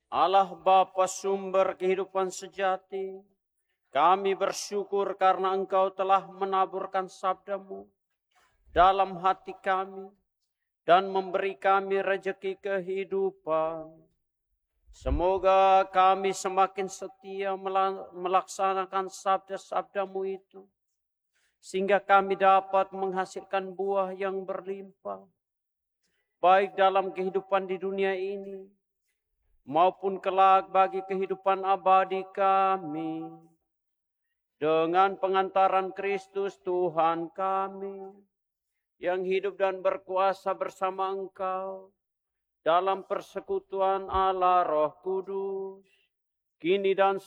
Allah Bapa sumber kehidupan sejati, kami bersyukur karena Engkau telah menaburkan sabda-Mu dalam hati kami dan memberi kami rejeki kehidupan. Semoga kami semakin setia melaksanakan sabda-sabda-Mu itu, sehingga kami dapat menghasilkan buah yang berlimpah, baik dalam kehidupan di dunia ini, maupun kelak bagi kehidupan abadi kami. Dengan pengantaran Kristus Tuhan kami, yang hidup dan berkuasa bersama Engkau, dalam persekutuan Allah Roh Kudus, kini dan